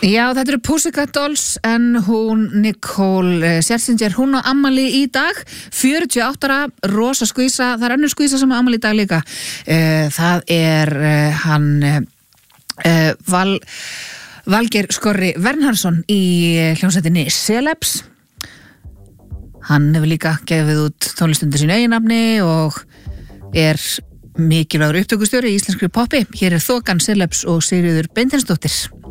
Já, þetta eru Pussycat Dolls en hún Nicole Scherzinger, hún á afmæli í dag 48 ára, rosa skvísa. Það er önnur skvísa sem á afmæli í dag líka. Það er hann Valgeir Skorri Vernharðsson í hljómsveitinni Celebs. Hann hefur líka gefið út tónlistundir sínu eiginnafni og er mikilvægur upptökustjóri í íslenskri poppi. Hér er Þokan, Celebs og Sigríður Beinteinsdóttir.